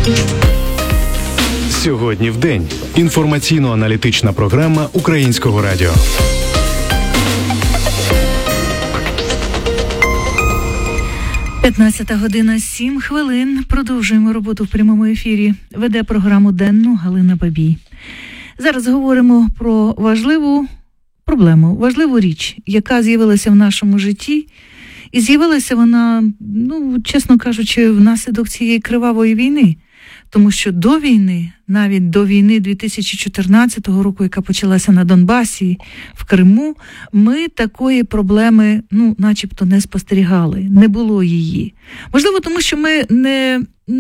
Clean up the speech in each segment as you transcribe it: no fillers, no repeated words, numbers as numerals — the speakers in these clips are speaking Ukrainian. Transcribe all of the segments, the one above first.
Сьогодні в день. Інформаційно-аналітична програма Українського радіо. П'ятнадцята година 7 хвилин. Продовжуємо роботу в прямому ефірі. Веде програму денну Галина Бабій. Зараз говоримо про важливу проблему, важливу річ, яка з'явилася в нашому житті. І з'явилася вона, чесно кажучи, внаслідок цієї кривавої війни. Тому що до війни, навіть до війни 2014 року, яка почалася на Донбасі, в Криму, ми такої проблеми, начебто не спостерігали, не було її. Можливо, тому що ми не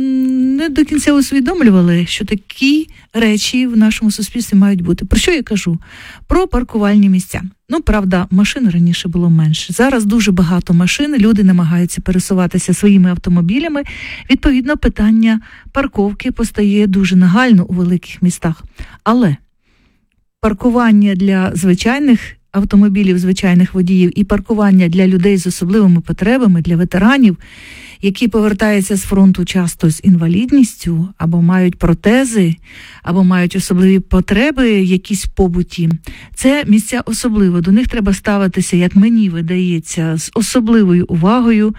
до кінця усвідомлювали, що такі речі в нашому суспільстві мають бути. Про що я кажу? Про паркувальні місця. Правда, машин раніше було менше. Зараз дуже багато машин, люди намагаються пересуватися своїми автомобілями. Відповідно, питання парковки постає дуже нагально у великих містах. Але паркування для звичайних автомобілів, звичайних водіїв і паркування для людей з особливими потребами, для ветеранів, які повертаються з фронту часто з інвалідністю, або мають протези, або мають особливі потреби якісь в побуті. Це місця особливо. До них треба ставитися, як мені видається, з особливою увагою,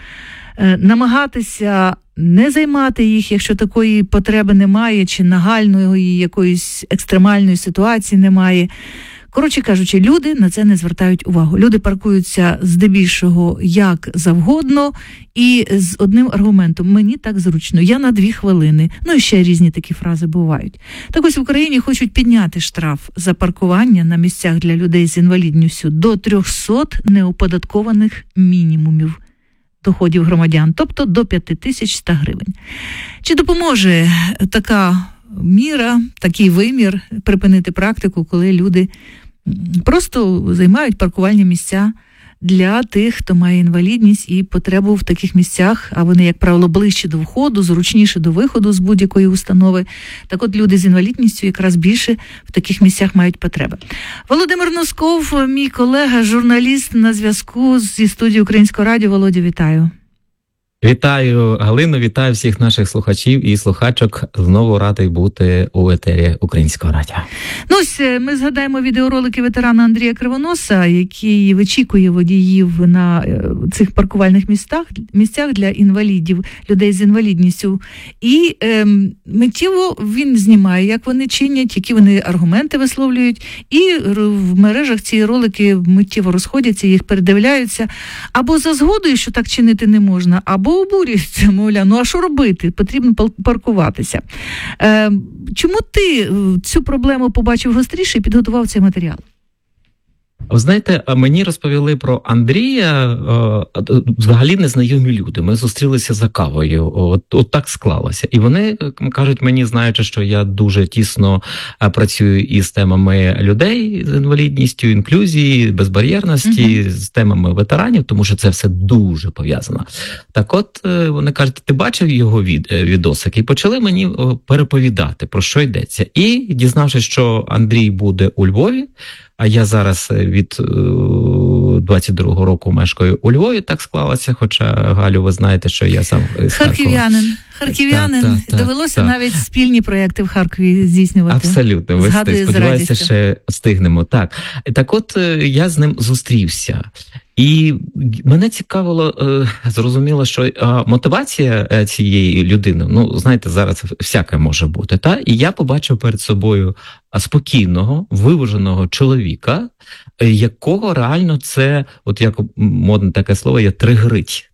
намагатися не займати їх, якщо такої потреби немає, чи нагальної якоїсь екстремальної ситуації немає. Коротше кажучи, люди на це не звертають увагу. Люди паркуються здебільшого як завгодно і з одним аргументом: мені так зручно, я на 2 хвилини. І ще різні такі фрази бувають. Так ось в Україні хочуть підняти штраф за паркування на місцях для людей з інвалідністю до 300 неоподаткованих мінімумів доходів громадян, тобто до 5100 гривень. Чи допоможе така міра, такий вимір припинити практику, коли люди просто займають паркувальні місця для тих, хто має інвалідність і потребу в таких місцях, а вони, як правило, ближче до входу, зручніше до виходу з будь-якої установи. Так от люди з інвалідністю якраз більше в таких місцях мають потреби. Володимир Носков, мій колега, журналіст, на зв'язку зі студією Українського радіо. Володю, вітаю. Вітаю, Галино, вітаю всіх наших слухачів і слухачок. Знову радий бути у етері Українського радіо. Ось ми згадаємо відеоролики ветерана Андрія Кривоноса, який вичікує водіїв на цих паркувальних місцях для інвалідів, людей з інвалідністю. І миттєво він знімає, як вони чинять, які вони аргументи висловлюють. І в мережах ці ролики миттєво розходяться, їх передивляються. Або за згодою, що так чинити не можна, або обурюються, мовляв, а що робити? Потрібно паркуватися. Чому ти цю проблему побачив гостріше і підготував цей матеріал? Ви знаєте, мені розповіли про Андрія взагалі незнайомі люди. Ми зустрілися за кавою, от так склалося. І вони кажуть мені, знаючи, що я дуже тісно працюю із темами людей з інвалідністю, інклюзії, безбар'єрності, з темами ветеранів, тому що це все дуже пов'язано. Так от, вони кажуть, ти бачив його відосик? І почали мені переповідати, про що йдеться. І дізнавшись, що Андрій буде у Львові, а я зараз від 22-го року мешкаю у Львові, так склалося, хоча, Галю, ви знаєте, що я сам з Харкова. Харків'янин. Довелося навіть спільні проєкти в Харкові здійснювати. Абсолютно. Сподіваюся, ще встигнемо. Так от, я з ним зустрівся. І мене цікавило, зрозуміло, що мотивація цієї людини, знаєте, зараз всяке може бути, і я побачив перед собою спокійного, виваженого чоловіка, якого реально це, от як модне таке слово, є тригерить,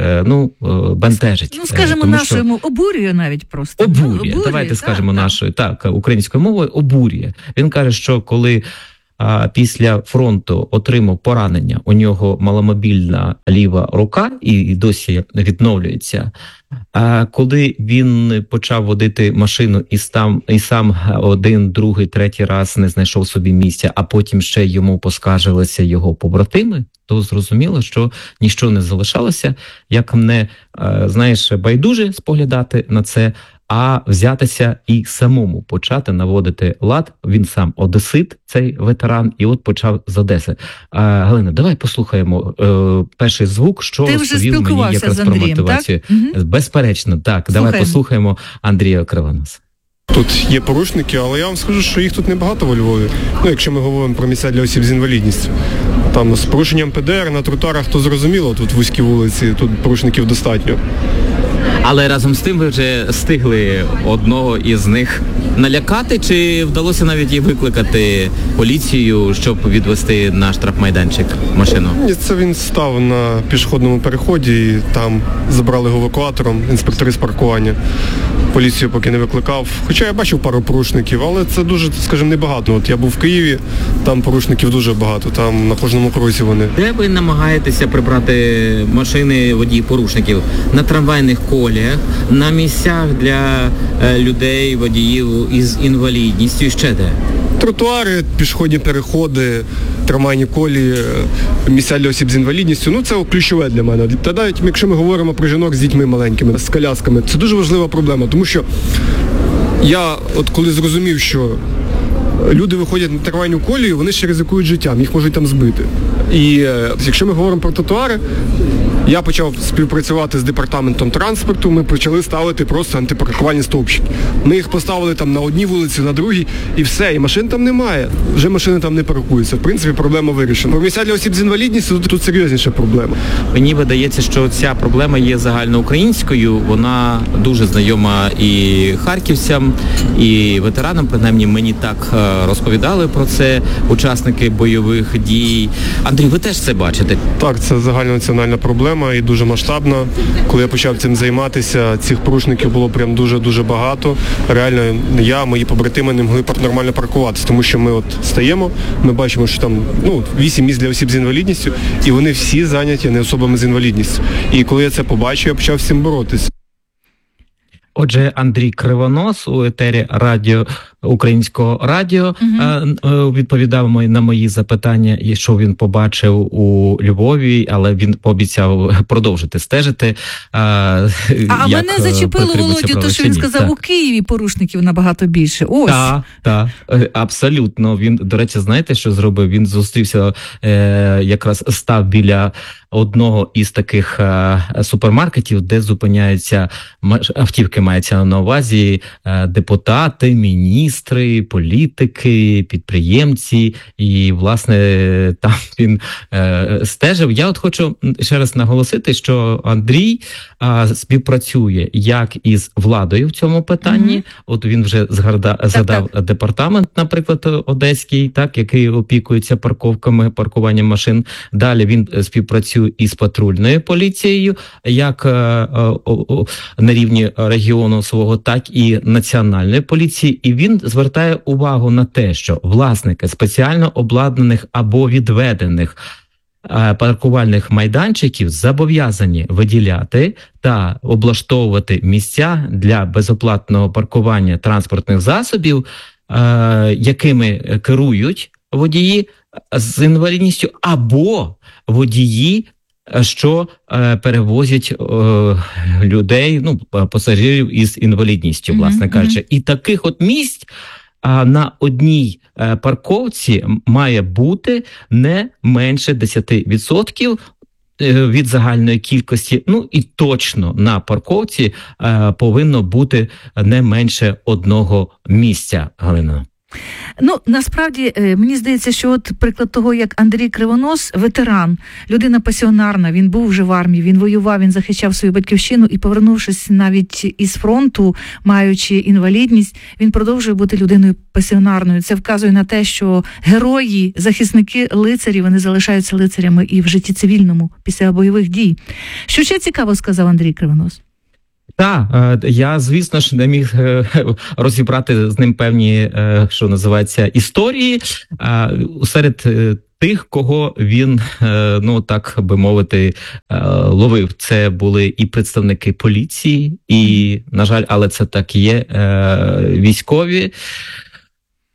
бентежить. Скажімо, нашому обурює навіть просто. Обурює, давайте скажемо нашою, українською мовою, обурює. Він каже, що коли після фронту отримав поранення, у нього маломобільна ліва рука і досі відновлюється. А коли він почав водити машину і сам 1, 2, 3 раз не знайшов собі місця, а потім ще йому поскаржилися його побратими, то зрозуміло, що ніщо не залишалося, як не, байдуже споглядати на це, а взятися і самому почати наводити лад. Він сам одесит, цей ветеран, і от почав з Одеси. Галина, давай послухаємо перший звук, що ти вже розповів мені якраз з Андрієм, про мотивацію. Так? Угу. Безперечно, так. Слухаємо. Давай послухаємо Андрія Кривоноса. Тут є порушники, але я вам скажу, що їх тут небагато во Львові. Ну, якщо ми говоримо про місця для осіб з інвалідністю. Там з порушенням ПДР на тротуарах, то зрозуміло, тут вузькі вулиці, тут порушників достатньо. Але разом з тим ви вже встигли одного із них налякати, чи вдалося навіть і викликати поліцію, щоб відвести на штрафмайданчик машину? Ні, це він став на пішохідному переході і там забрали його евакуатором, інспектори з паркування. Поліцію поки не викликав. Хоча я бачив пару порушників, але це дуже, скажімо, небагато. От я був в Києві, там порушників дуже багато, там на кожному крузі вони. Де ви намагаєтеся прибрати машини водіїв-порушників? На трамвайних коліях, на місцях для людей, водіїв із інвалідністю і ще де? Тротуари, пішохідні переходи, трамвайні колії, місця для осіб з інвалідністю, ну це ключове для мене. Та навіть якщо ми говоримо про жінок з дітьми маленькими, з колясками, це дуже важлива проблема, тому що я от коли зрозумів, що люди виходять на трамвайну колію, вони ще ризикують життям, їх можуть там збити. І якщо ми говоримо про тротуари, я почав співпрацювати з департаментом транспорту, ми почали ставити просто антипаркувальні стовпчики. Ми їх поставили там на одній вулиці, на другій, і все, і машин там немає. Вже машини там не паркуються. В принципі, проблема вирішена. Про місця для осіб з інвалідністю тут серйозніша проблема. Мені видається, що ця проблема є загальноукраїнською, вона дуже знайома і харківцям, і ветеранам, принаймні мені так розповідали про це учасники бойових дій. Андрій, ви теж це бачите? Так, це загальнонаціональна проблема і дуже масштабна. Коли я почав цим займатися, цих порушників було прям дуже-дуже багато. Реально, я, мої побратими не могли нормально паркуватися, тому що ми от стаємо, ми бачимо, що там 8 місць для осіб з інвалідністю, і вони всі зайняті не особами з інвалідністю. І коли я це побачив, я почав з цим боротися. Отже, Андрій Кривонос у етері радіо Українського радіо відповідав на мої запитання, що він побачив у Львові, але він пообіцяв продовжити стежити. А мене зачепило, Володю, то, що він сказав, так. У Києві порушників набагато більше. Ось. Так, абсолютно. Він, до речі, знаєте, що зробив? Він зустрівся, якраз став біля одного із таких супермаркетів, де зупиняються автівки, мається на увазі депутати, міністри, політики, підприємці, і, власне, там він стежив. Я от хочу ще раз наголосити, що Андрій співпрацює як із владою в цьому питанні, от він вже згадав департамент, наприклад, одеський, так, який опікується паркуванням машин. Далі він співпрацює із патрульною поліцією, як на рівні регіону свого, так і національної поліції. І він звертає увагу на те, що власники спеціально обладнаних або відведених паркувальних майданчиків зобов'язані виділяти та облаштовувати місця для безоплатного паркування транспортних засобів, якими керують водії з інвалідністю або водії, що перевозять людей, пасажирів із інвалідністю, власне кажучи. І таких от місць на одній парковці має бути не менше 10% від загальної кількості, і точно на парковці повинно бути не менше одного місця, Галина. Насправді, мені здається, що от приклад того, як Андрій Кривонос, ветеран, людина пасіонарна, він був вже в армії, він воював, він захищав свою батьківщину і, повернувшись навіть із фронту, маючи інвалідність, він продовжує бути людиною пасіонарною. Це вказує на те, що герої, захисники, лицарі, вони залишаються лицарями і в житті цивільному після бойових дій. Що ще цікаво сказав Андрій Кривонос? Так, я, звісно ж, не міг розібрати з ним певні, що називається, історії серед тих, кого він, так би мовити, ловив. Це були і представники поліції, і, на жаль, але це так і є, військові.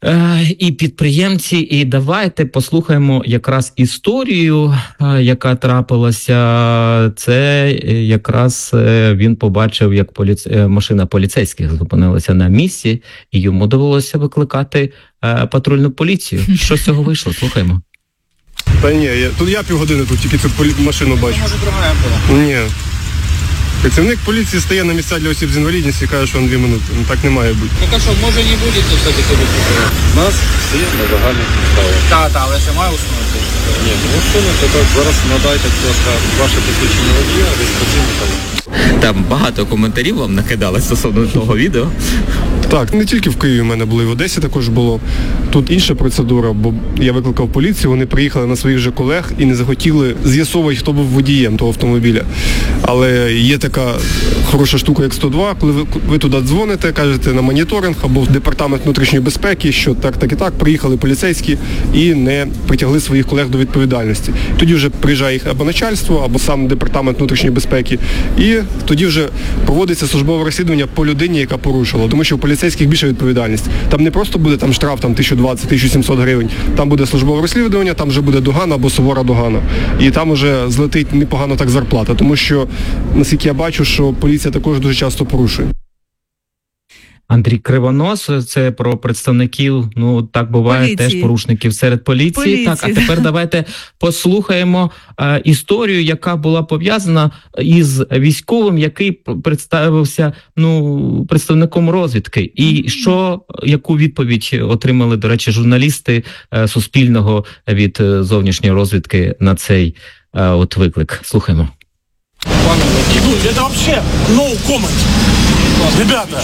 і підприємці. І давайте послухаємо якраз історію, яка трапилася. Це якраз він побачив, як машина поліцейських зупинилася на місці, і йому довелося викликати патрульну поліцію. Що з цього вийшло? Слухаємо. Та ні, я півгодини тут тільки цю машину бачу. Може, друга була? Ні. Працівник поліції стає на місця для осіб з інвалідністю і каже, що 2 минути. Ну так не має бути. Ну так що, може не буде все-таки випустити? У нас всі на загальних підставах. Так, але ще має усунути. Ні, ну усунути, так зараз надайте, будь ласка, ваше посвідчення водія, реєстраційний талон. Там багато коментарів вам накидали стосовно того відео. Так, не тільки в Києві в мене були, і в Одесі також було. Тут інша процедура, бо я викликав поліцію, вони приїхали на своїх же колег і не захотіли з'ясовувати, хто був водієм того автомобіля. Але є така хороша штука, як 102, коли ви туди дзвоните, кажете на моніторинг або в департамент внутрішньої безпеки, що так і так, приїхали поліцейські і не притягли своїх колег до відповідальності. Тоді вже приїжджає їх або начальство, або сам департамент внутрішньої безпеки, і тоді вже проводиться службове розслідування по людині, яка порушила, тому що у поліцейських більша відповідальність. Там не просто буде там штраф 1020-1700 гривень, там буде службове розслідування, там вже буде догана або сувора догана. І там вже злетить непогано так зарплата, тому що, наскільки я бачу, що поліція також дуже часто порушує. Андрій Кривонос, це про представників, ну так буває, поліції. Теж порушників серед поліції. Так, а тепер давайте послухаємо історію, яка була пов'язана із військовим, який представився представником розвідки. І яку відповідь отримали, до речі, журналісти Суспільного від зовнішньої розвідки на цей виклик. Слухаємо. Ну, это вообще no comment. Ребята.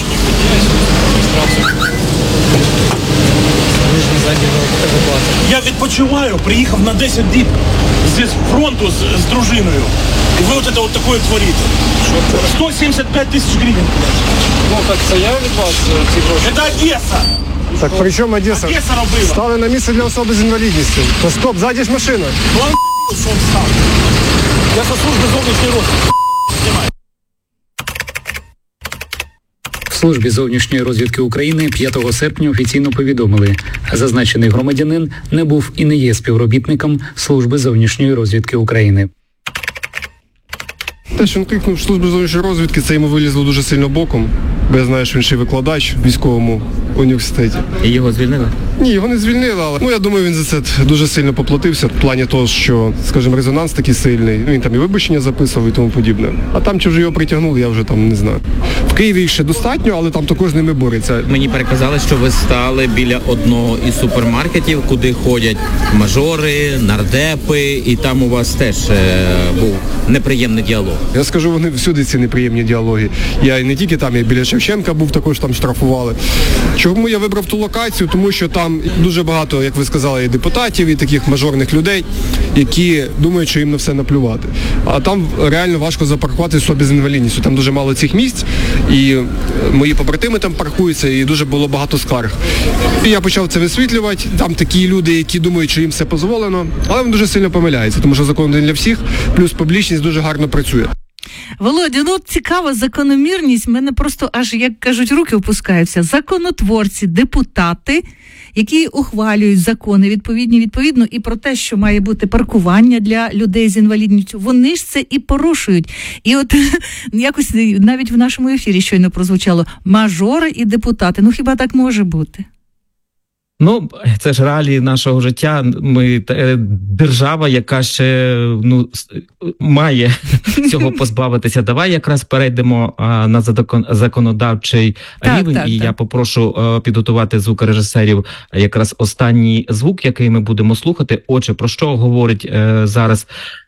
Я відпочиваю, приїхав на 10 діб зі фронту з дружиною. І ви от таке творите. 175 тисяч гривень. Ну так це я від вас ці гроші. Це Одеса. Так при чому Одеса? Одеса робила. Стали на місце для особи з інвалідністю. То стоп, ззаді ж машина. Ну, а що він став? Я со служби зовнішньої розвідки. В службі зовнішньої розвідки України 5 серпня офіційно повідомили, зазначений громадянин не був і не є співробітником служби зовнішньої розвідки України. Те, що він кликнув службу зовнішньої розвідки, це йому вилізло дуже сильно боком, бо я знаю, що він ще й викладач в військовому університеті. І його звільнили? Ні, його не звільнили, але я думаю, він за це дуже сильно поплатився в плані того, що, скажімо, резонанс такий сильний. Він там і вибачення записував і тому подібне. А там, чи вже його притягнули, я вже там не знаю. В Києві їх ще достатньо, але там також з ними бореться. Мені переказали, що ви стали біля одного із супермаркетів, куди ходять мажори, нардепи, і там у вас теж був неприємний діалог. Я скажу, вони всюди ці неприємні діалоги. Я і не тільки там, я біля Шевченка був, також там штрафували. Чому я вибрав ту локацію? Тому що там дуже багато, як ви сказали, і депутатів, і таких мажорних людей, які думають, що їм на все наплювати. А там реально важко запаркувати собі з інвалідністю. Там дуже мало цих місць, і мої побратими там паркуються, і дуже було багато скарг. І я почав це висвітлювати. Там такі люди, які думають, що їм все дозволено, але вони дуже сильно помиляються, тому що закон один для всіх, плюс публічність дуже гарно працює. Володя, цікава закономірність, в мене просто аж, як кажуть, руки опускаються. Законотворці, депутати, які ухвалюють закони відповідно і про те, що має бути паркування для людей з інвалідністю, вони ж це і порушують. І якось навіть в нашому ефірі щойно прозвучало мажори і депутати. Хіба так може бути? Це ж реалії нашого життя. Ми держава, яка ще має цього позбавитися. Давай якраз перейдемо на законодавчий рівень. Я попрошу підготувати звукорежисерів якраз останній звук, який ми будемо слухати. Отже, про що говорить зараз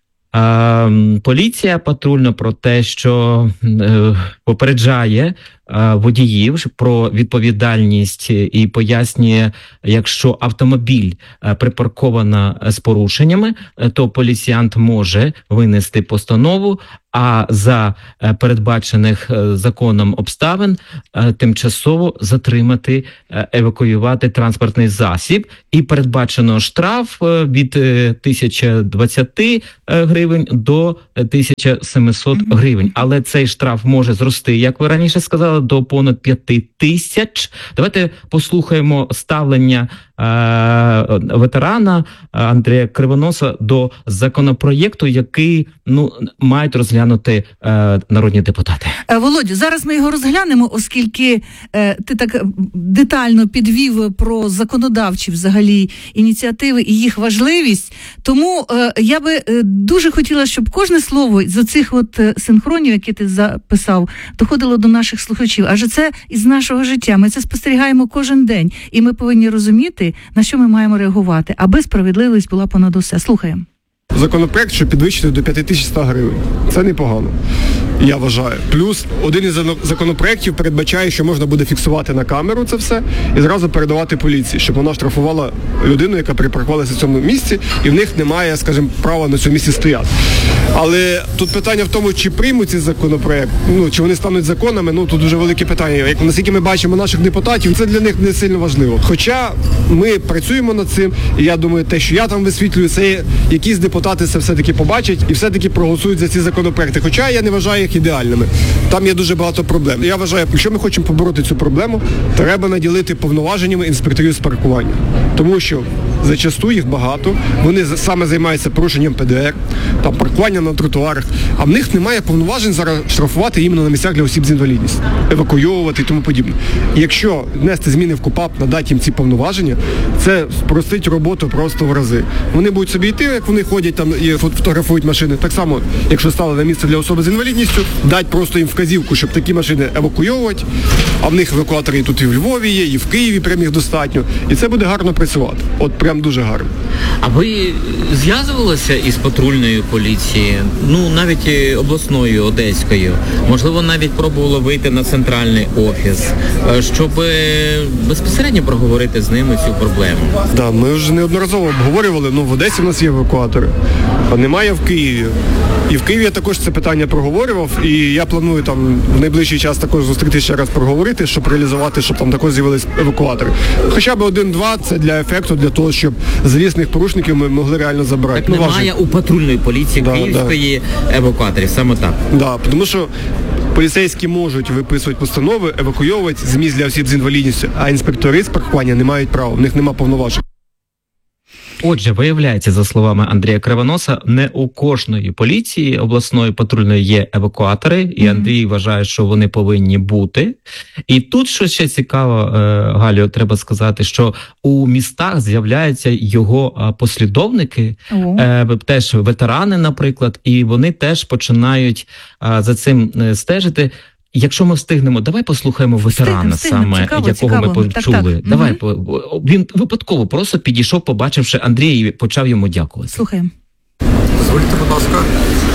поліція патрульна? Про те, що попереджає водіїв про відповідальність і пояснює, якщо автомобіль припарковано з порушеннями, то поліціянт може винести постанову, а за передбачених законом обставин тимчасово затримати, евакуювати транспортний засіб. І передбачено штраф від 1020 гривень до 1700 гривень. Але цей штраф може зрости, як ви раніше сказали, зростала до понад 5 тисяч. Давайте послухаємо ставлення ветерана Андрія Кривоноса до законопроєкту, який мають розглянути народні депутати. Володю, зараз ми його розглянемо, оскільки ти так детально підвів про законодавчі взагалі ініціативи і їх важливість. Тому я би дуже хотіла, щоб кожне слово з оцих синхронів, які ти записав, доходило до наших слухачів. Адже це із нашого життя. Ми це спостерігаємо кожен день. І ми повинні розуміти, на що ми маємо реагувати, аби справедливість була понад усе. Слухаємо. Законопроект, що підвищити до 5100 гривень. Це непогано, я вважаю. Плюс один із законопроєктів передбачає, що можна буде фіксувати на камеру це все і зразу передавати поліції, щоб вона штрафувала людину, яка припаркувалася в цьому місці, і в них немає, скажімо, права на цьому місці стояти. Але тут питання в тому, чи приймуть цей законопроект, чи вони стануть законами, тут дуже велике питання. Як наскільки ми бачимо наших депутатів, це для них не сильно важливо. Хоча ми працюємо над цим, і я думаю, те, що я там висвітлюю, це якісь депутати це все-таки побачать і все-таки проголосують за ці законопроекти. Хоча я не вважаю їх ідеальними. Там є дуже багато проблем. Я вважаю, якщо ми хочемо побороти цю проблему, треба наділити повноваженнями інспекторів з паркування. Тому що зачасту їх багато, вони саме займаються порушенням ПДР, там паркування на тротуарах, а в них немає повноважень зараз штрафувати іменно на місцях для осіб з інвалідністю, евакуйовувати і тому подібне. Якщо внести зміни в КУпАП, надати їм ці повноваження, це спростить роботу просто в рази. Вони будуть собі йти, як вони ходять там і фотографують машини. Так само, якщо стали на місце для особи з інвалідністю, дати просто їм вказівку, щоб такі машини евакуйовувати, а в них евакуатори тут і в Львові є, і в Києві прям їх достатньо. І це буде гарно працювати. От прям дуже гарно. А ви зв'язувалися із патрульною поліцією, навіть обласною, одеською? Можливо, навіть пробували вийти на центральний офіс, щоб безпосередньо проговорити з ними цю проблему? Так, ми вже неодноразово обговорювали, в Одесі в нас є евакуатори, а немає в Києві. І в Києві я також це питання проговорював, і я планую там в найближчий час також зустрітися ще раз проговорити, щоб реалізувати, щоб там також з'явились евакуатори. Хоча б 1-2 це для ефекту, для того, щоб злісних порушників ми могли реально забрати. Так немає у патрульної поліції Київської евакуаторів, саме так? Так, тому що поліцейські можуть виписувати постанови, евакуйовувати з місць для осіб з інвалідністю, а інспектори з паркування не мають права, в них немає повноважень. Отже, виявляється, за словами Андрія Кривоноса, не у кожної поліції обласної патрульної є евакуатори, і Андрій вважає, що вони повинні бути. І тут, що ще цікаво, Галю, треба сказати, що у містах з'являються його послідовники, теж ветерани, наприклад, і вони теж починають за цим стежити. Якщо ми встигнемо, давай послухаємо ветерана саме, якого ми почули. Так. Давай, він випадково просто підійшов, побачивши Андрія, і почав йому дякувати. Слухаємо. Дозвольте, будь ласка.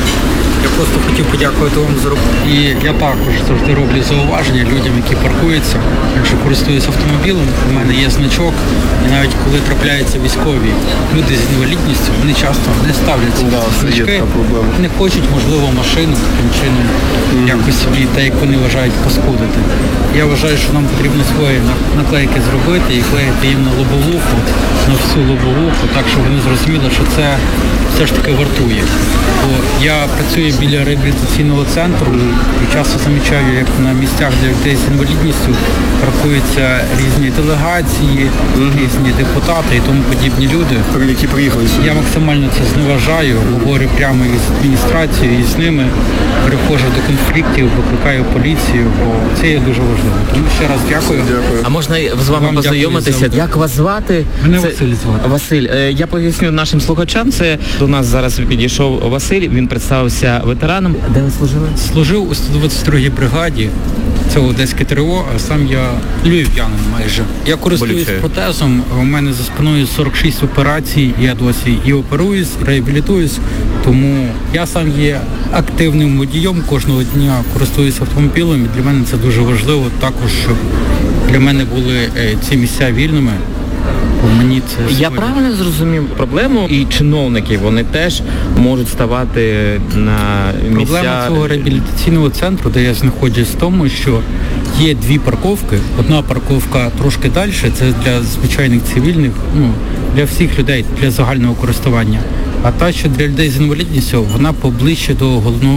Я просто хотів подякувати вам за роботу. І я також завжди роблю зауваження людям, які паркуються. Якщо користуюсь автомобілем, у мене є значок, і навіть коли трапляються військові люди з інвалідністю, вони часто не ставлять ці значки, не хочуть, можливо, машину таким чином якось собі, так як вони вважають, паскудити. Я вважаю, що нам потрібно свої наклейки зробити і клеїти їм на лобовуху, на всю лобовуху, так, щоб вони зрозуміли, що це все ж таки вартує. Бо я працюю біля реабілітаційного центру і часто замічаю, як на місцях для людей з інвалідністю паркуються різні делегації, різні депутати і тому подібні люди, які приїхали сюди. Я максимально це зневажаю, говорю прямо із адміністрацією, і з ними переходжу до конфліктів, викликаю поліцію, бо це є дуже важливо. Тому ще раз дякую. А можна з вами познайомитися? Як вас звати? Мене Василь звати. Василь, я поясню нашим слухачам, це до нас зараз підійшов Василь, він представився ветераном. Де ви служили? Служив у 122-й бригаді, це Одеське ТРО, а сам я львів'янин майже. Я користуюсь протезом, у мене за спиною 46 операцій, я досі і оперуюсь, і реабілітуюсь, тому я сам є активним водієм, кожного дня користуюсь автомобілем, і для мене це дуже важливо також, щоб для мене були ці місця вільними. Мені це я правильно зрозумів проблему, і чиновники, вони теж можуть ставати на місця. Проблема цього реабілітаційного центру, де я знаходжусь, в тому, що є дві парковки. Одна парковка трошки далі, це для звичайних цивільних, для всіх людей, для загального користування. А та, що для людей з інвалідністю, вона поближче до головного